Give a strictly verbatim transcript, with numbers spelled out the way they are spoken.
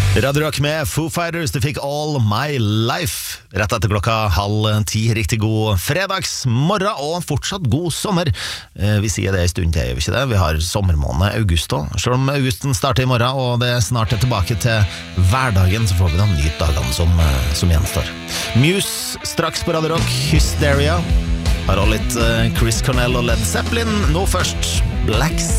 Radio Rock med Foo Fighters, du fikk All My Life rett etter klokka halv ti. Riktig god fredagsmorgen og fortsatt god sommer. Vi sier det i stund til, gjør vi ikke det? Vi har sommermåned august også. Selv om augusten starter i morgen og det snart er tilbake til hverdagen, så får vi da nyt dagene som, som gjenstår. Muse straks på Radio Rock, Hysteria. Har også litt Chris Cornell og Led Zeppelin. Nå først Blacks.